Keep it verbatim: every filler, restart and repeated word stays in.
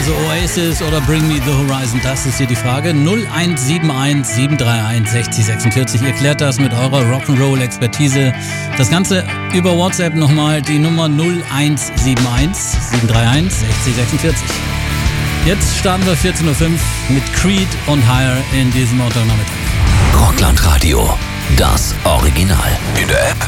Also Oasis oder Bring Me the Horizon, das ist hier die Frage. null eins sieben eins sieben drei eins sechzig sechsundvierzig. Ihr klärt das mit eurer Rock'n'Roll-Expertise. Das Ganze über WhatsApp nochmal, die Nummer null eins sieben eins sieben drei eins sechzig sechsundvierzig. Jetzt starten wir vierzehn Uhr fünf mit Creed und Higher in diesem Montagnachmittag. Rockland Radio, das Original. In der App